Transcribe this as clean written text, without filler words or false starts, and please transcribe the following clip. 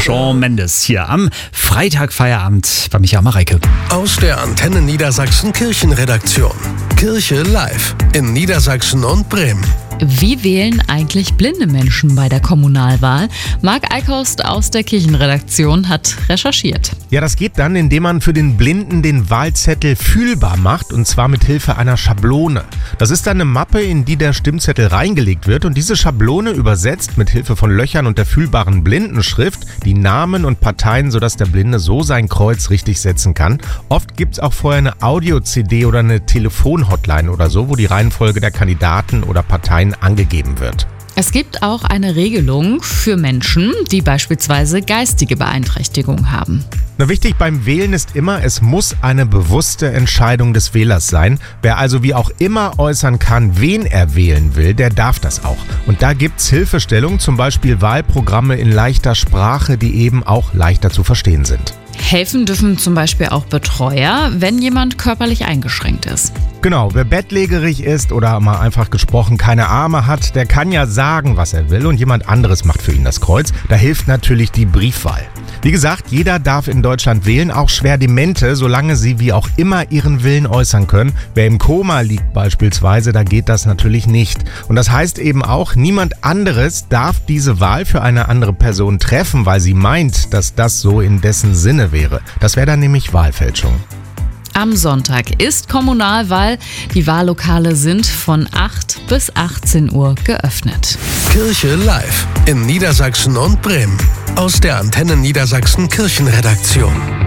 Shawn Mendes hier am Freitag Feierabend bei Michael Mareike. Aus der Antenne Niedersachsen Kirchenredaktion. Kirche live in Niedersachsen und Bremen. Wie wählen eigentlich blinde Menschen bei der Kommunalwahl? Marc Eickhost aus der Kirchenredaktion hat recherchiert. Ja, das geht dann, indem man für den Blinden den Wahlzettel fühlbar macht, und zwar mit Hilfe einer Schablone. Das ist dann eine Mappe, in die der Stimmzettel reingelegt wird, und diese Schablone übersetzt mit Hilfe von Löchern und der fühlbaren Blindenschrift die Namen und Parteien, sodass der Blinde so sein Kreuz richtig setzen kann. Oft gibt's auch vorher eine Audio-CD oder eine Telefon-Hotline oder so, wo die Reihenfolge der Kandidaten oder Parteien angegeben wird. Es gibt auch eine Regelung für Menschen, die beispielsweise geistige Beeinträchtigung haben. Na, wichtig beim Wählen ist immer, es muss eine bewusste Entscheidung des Wählers sein. Wer also wie auch immer äußern kann, wen er wählen will, der darf das auch. Und da gibt's Hilfestellung, zum Beispiel Wahlprogramme in leichter Sprache, die eben auch leichter zu verstehen sind. Helfen dürfen zum Beispiel auch Betreuer, wenn jemand körperlich eingeschränkt ist. Genau, wer bettlägerig ist oder mal einfach gesprochen keine Arme hat, der kann ja sagen, was er will, und jemand anderes macht für ihn das Kreuz. Da hilft natürlich die Briefwahl. Wie gesagt, jeder darf in Deutschland wählen, auch Schwerdemente, solange sie wie auch immer ihren Willen äußern können. Wer im Koma liegt beispielsweise, da geht das natürlich nicht. Und das heißt eben auch, niemand anderes darf diese Wahl für eine andere Person treffen, weil sie meint, dass das so in dessen Sinne wäre. Das wäre dann nämlich Wahlfälschung. Am Sonntag ist Kommunalwahl. Die Wahllokale sind von 8 bis 18 Uhr geöffnet. Kirche live in Niedersachsen und Bremen. Aus der Antenne Niedersachsen Kirchenredaktion.